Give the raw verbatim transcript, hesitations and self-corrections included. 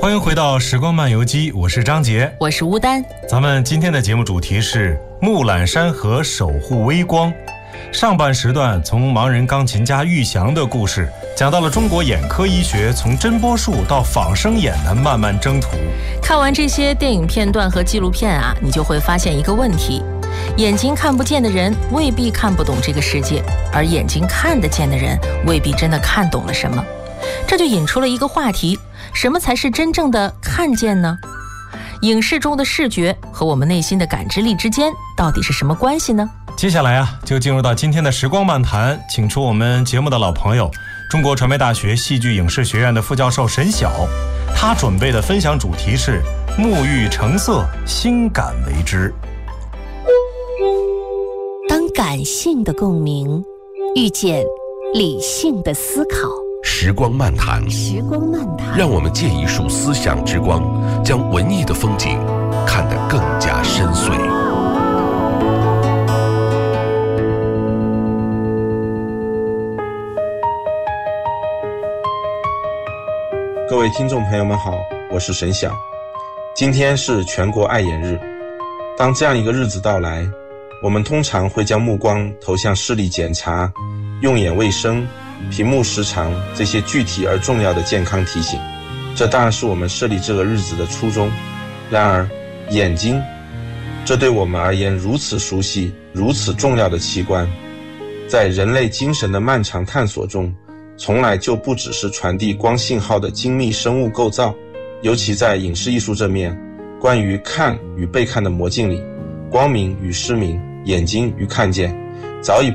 欢迎回到时光漫游记，我是张杰， 我是吴丹。 咱们今天的节目主题是木兰山河守护微光。上半时段从盲人钢琴家玉祥的故事讲到了中国眼科医学从针波术到仿生眼的漫漫征途。 看完这些电影片段和纪录片啊，你就会发现一个问题，眼睛看不见的人未必看不懂这个世界，而眼睛看得见的人未必真的看懂了什么。这就引出了一个话题，什么才是真正的看见呢？影视中的视觉和我们内心的感知力之间到底是什么关系呢？ 接下来啊，就进入到今天的时光漫谈，请出我们节目的老朋友，中国传媒大学戏剧影视学院的副教授沈晓。他准备的分享主题是沐浴成色，心感为之。 当感性的共鸣遇见理性的思考， 时光漫谈， 时光漫谈， 让我们借一束思想之光，将文艺的风景看得更加深邃。 各位听众朋友们好，我是沈晓。今天是全国爱眼日，当这样一个日子到来，我们通常会将目光投向视力检查、用眼卫生、屏幕时长这些具体而重要的健康提醒，这当然是我们设立这个日子的初衷。然而，眼睛，这对我们而言如此熟悉、如此重要的器官，在人类精神的漫长探索中，从来就不只是传递光信号的精密生物构造。尤其在影视艺术这面，关于看与被看的魔镜里，光明与失明，眼睛与看见，早已